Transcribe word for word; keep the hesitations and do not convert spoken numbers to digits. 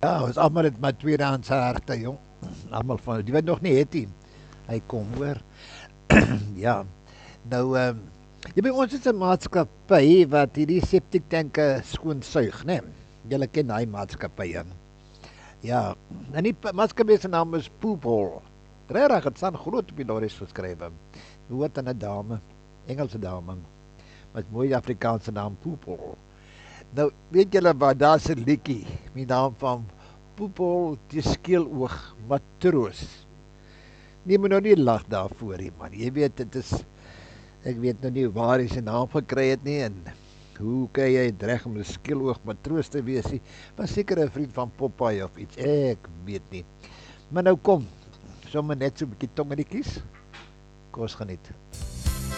Ja, ons almal het maar tweedehands harte, jong. Almal van die wat nog nie het nie. Hy kom hoor. Ja. Nou ehm um, jy by ons is 'n maatskappy wat hierdie septic tanke skoon suig, né? Julle ken daai maatskappye. Ja, en die pa- maatskappy se naam is Poopol. Regtig, dit staan groot op die lorries geskrywe. Hoort aan 'n dame, Engelse dame, met mooi Afrikaanse naam Poopol. Nou, weet julle wat, daar's 'n liedjie met die naam van Poepel die skeeloog matroos. Nee, moet nou nie lag daarvoor nie, man. Jy weet, dit is, ek weet nou nie waar hy sy naam gekry het nie, en hoe kan jy het reg om 'n skeeloog matroos te wees nie? Was seker 'n vriend van Popeye of iets, ek weet nie. Maar nou kom, sommer net so 'n bietjie tongerietjies. Kom ons geniet.